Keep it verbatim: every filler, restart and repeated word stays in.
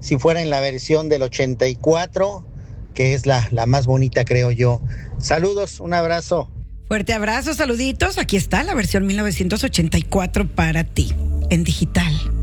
si fuera en la versión del ochenta y cuatro, que es la, la más bonita, creo yo. Saludos, un abrazo. Fuerte abrazo, saluditos. Aquí está la versión mil novecientos ochenta y cuatro para ti, en digital.